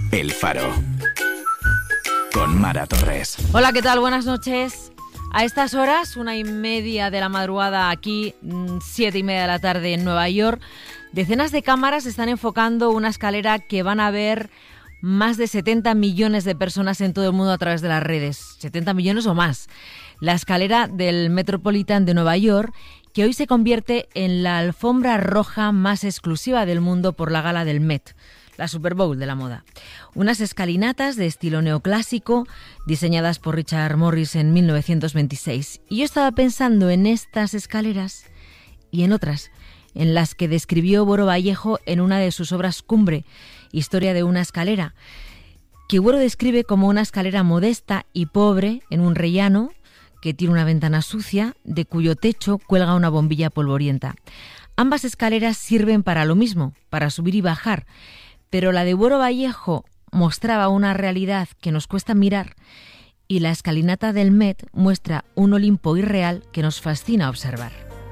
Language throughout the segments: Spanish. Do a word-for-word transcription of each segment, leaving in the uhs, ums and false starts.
El Faro, con Mara Torres. Hola, ¿qué tal? Buenas noches. A estas horas, una y media de la madrugada aquí, siete y media de la tarde en Nueva York, decenas de cámaras están enfocando una escalera que van a ver más de setenta millones de personas en todo el mundo a través de las redes. setenta millones o más. La escalera del Metropolitan de Nueva York, que hoy se convierte en la alfombra roja más exclusiva del mundo por la gala del Met, la Super Bowl de la moda. Unas escalinatas de estilo neoclásico, diseñadas por Richard Morris en mil novecientos veintiséis. Y yo estaba pensando en estas escaleras y en otras, en las que describió Boro Vallejo en una de sus obras cumbre, Historia de una escalera, que Boro describe como una escalera modesta y pobre en un rellano que tiene una ventana sucia, de cuyo techo cuelga una bombilla polvorienta. Ambas escaleras sirven para lo mismo, para subir y bajar, pero la de Boro Vallejo mostraba una realidad que nos cuesta mirar y la escalinata del Met muestra un Olimpo irreal que nos fascina observar.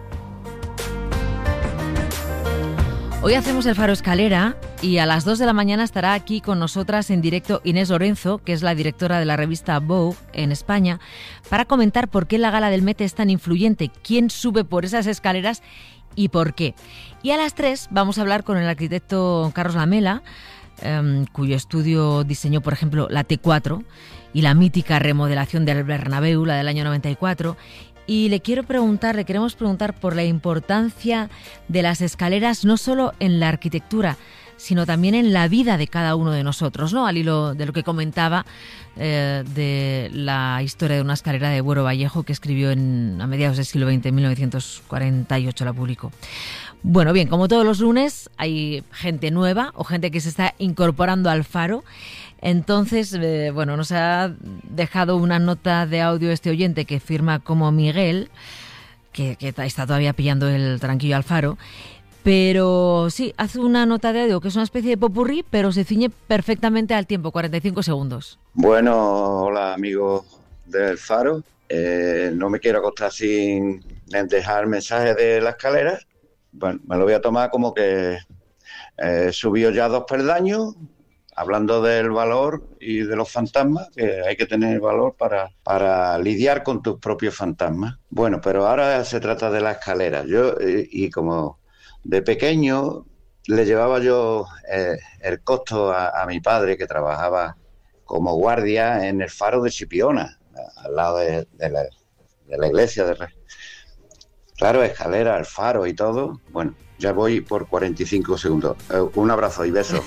Hoy hacemos el Faro Escalera y a las dos de la mañana estará aquí con nosotras en directo Inés Lorenzo, que es la directora de la revista Vogue en España, para comentar por qué la gala del Met es tan influyente, quién sube por esas escaleras y por qué. Y a las tres vamos a hablar con el arquitecto Carlos Lamela, eh, cuyo estudio diseñó, por ejemplo, la T cuatro y la mítica remodelación del Bernabéu, la del año noventa y cuatro. Y le quiero preguntar, le queremos preguntar por la importancia de las escaleras no solo en la arquitectura, sino también en la vida de cada uno de nosotros, ¿no? Al hilo de lo que comentaba eh, de la historia de una escalera de Boro Vallejo que escribió en, a mediados del siglo veinte, en mil novecientos cuarenta y ocho la publicó. Bueno, bien, como todos los lunes hay gente nueva o gente que se está incorporando al Faro. Entonces, eh, bueno, nos ha dejado una nota de audio este oyente que firma como Miguel, que, que está todavía pillando el tranquillo al Faro. Pero sí, hace una nota de audio que es una especie de popurrí, pero se ciñe perfectamente al tiempo, cuarenta y cinco segundos. Bueno, hola amigos del Faro. Eh, no me quiero acostar sin dejar mensaje de la escalera. Bueno, me lo voy a tomar como que he subido ya dos peldaños, hablando del valor y de los fantasmas, que hay que tener valor para, para lidiar con tus propios fantasmas. Bueno, pero ahora se trata de la escalera. Yo, y, y como de pequeño, le llevaba yo eh, el costo a, a mi padre, que trabajaba como guardia en el Faro de Chipiona, al lado de, de, la, de la iglesia de Rey. Claro, escalera, el Faro y todo. Bueno, ya voy por cuarenta y cinco segundos. Eh, un abrazo y beso.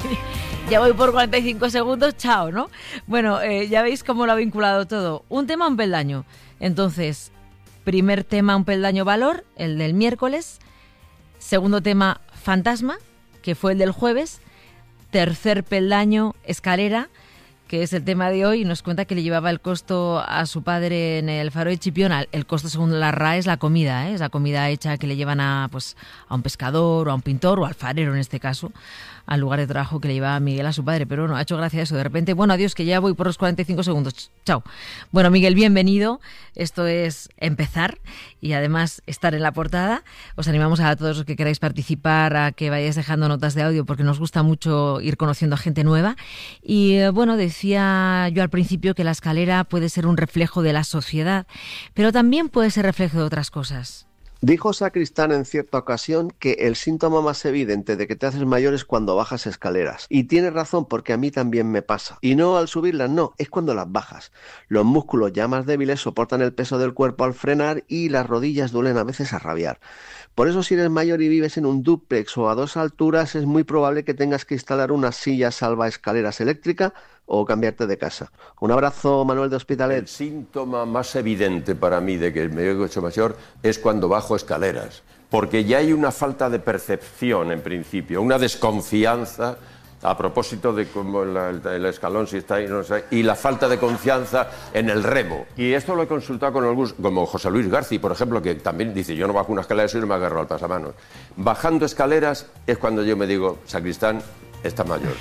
Ya voy por cuarenta y cinco segundos, chao, ¿no? Bueno, eh, ya veis cómo lo ha vinculado todo. Un tema, un peldaño. Entonces, primer tema, un peldaño valor, el del miércoles. Segundo tema, fantasma, que fue el del jueves. Tercer peldaño, escalera, que es el tema de hoy, y nos cuenta que le llevaba el costo a su padre en el Faro de Chipiona. El costo, según la R A E, es la comida, ¿eh? Es la comida hecha que le llevan a, pues, a un pescador o a un pintor o al farero, en este caso, al lugar de trabajo que le llevaba Miguel a su padre. Pero bueno, ha hecho gracia eso. De repente, bueno, adiós, que ya voy por los cuarenta y cinco segundos. Chao. Bueno, Miguel, bienvenido. Esto es empezar y además estar en la portada. Os animamos a todos los que queráis participar a que vayáis dejando notas de audio, porque nos gusta mucho ir conociendo a gente nueva. Y eh, bueno, decía yo al principio que la escalera puede ser un reflejo de la sociedad, pero también puede ser reflejo de otras cosas. Dijo Sacristán en cierta ocasión que el síntoma más evidente de que te haces mayor es cuando bajas escaleras. Y tiene razón, porque a mí también me pasa. Y no al subirlas, no, es cuando las bajas. Los músculos ya más débiles soportan el peso del cuerpo al frenar y las rodillas duelen a veces a rabiar. Por eso, si eres mayor y vives en un dúplex o a dos alturas, es muy probable que tengas que instalar una silla salvaescaleras eléctrica o cambiarte de casa. Un abrazo, Manuel de Hospitalet. El síntoma más evidente para mí de que me he hecho mayor es cuando bajo escaleras, porque ya hay una falta de percepción en principio, una desconfianza a propósito de cómo la, el, el escalón si está ahí, no sé, y la falta de confianza en el remo. Y esto lo he consultado con algunos, como José Luis García, por ejemplo, que también dice, yo no bajo una escalera y no me agarro al pasamanos. Bajando escaleras es cuando yo me digo, Sacristán está mayor.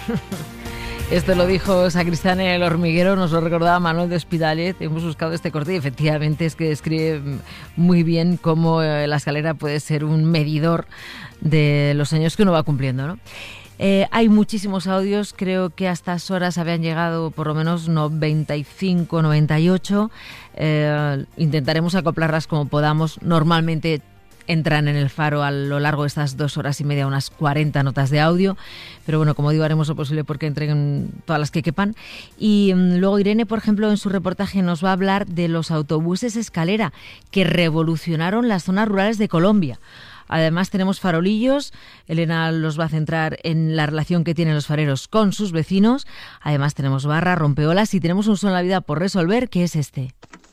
Esto lo dijo Sacristán en El Hormiguero, nos lo recordaba Manuel de Hospitalet. Hemos buscado este corte y efectivamente es que describe muy bien cómo la escalera puede ser un medidor de los años que uno va cumpliendo, ¿no? Eh, hay muchísimos audios, creo que a estas horas habían llegado por lo menos noventa y cinco, noventa y ocho. Eh, intentaremos acoplarlas como podamos. Normalmente entran en el Faro a lo largo de estas dos horas y media unas cuarenta notas de audio, pero bueno, como digo, haremos lo posible porque entreguen todas las que quepan. Y um, luego Irene, por ejemplo, en su reportaje nos va a hablar de los autobuses escalera que revolucionaron las zonas rurales de Colombia. Además tenemos farolillos, Elena los va a centrar en la relación que tienen los fareros con sus vecinos. Además tenemos barra, rompeolas y tenemos un son en la vida por resolver, que es este.